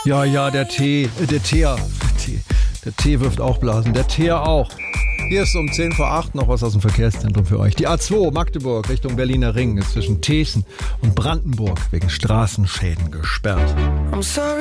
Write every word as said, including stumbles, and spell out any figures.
Ja, ja, der Tee, äh, der Teer, der Tee, der Tee wirft auch Blasen, der Teer auch. Hier ist um zehn vor acht noch was aus dem Verkehrszentrum für euch. Die A zwei Magdeburg Richtung Berliner Ring ist zwischen Thesen und Brandenburg wegen Straßenschäden gesperrt. I'm sorry.